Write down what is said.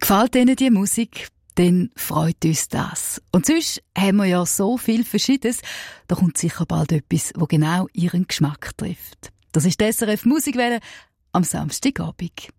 Gefällt Ihnen die Musik? Dann freut uns das. Und sonst haben wir ja so viel Verschiedenes. Da kommt sicher bald etwas, wo genau Ihren Geschmack trifft. Das ist die SRF Musikwelle am Samstagabend.